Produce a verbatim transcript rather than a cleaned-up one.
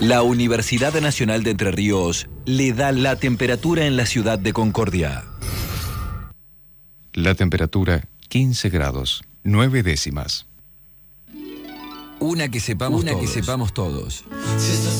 La Universidad Nacional de Entre Ríos le da la temperatura en la ciudad de Concordia. La temperatura quince grados, nueve décimas. Una que sepamos Una todos. que sepamos todos. Si estás